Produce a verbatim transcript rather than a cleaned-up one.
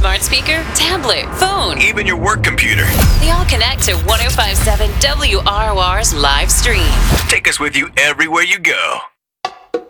smart speaker, tablet, phone. Even your work computer. They all connect to one oh five point seven W R O R's live stream. Take us with you everywhere you go.